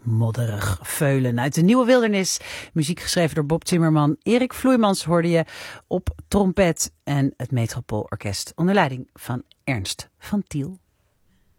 Modderig Veulen uit de Nieuwe Wildernis. Muziek geschreven door Bob Timmerman. Erik Vloeimans hoorde je op trompet en het Metropoolorkest onder leiding van Ernst van Tiel.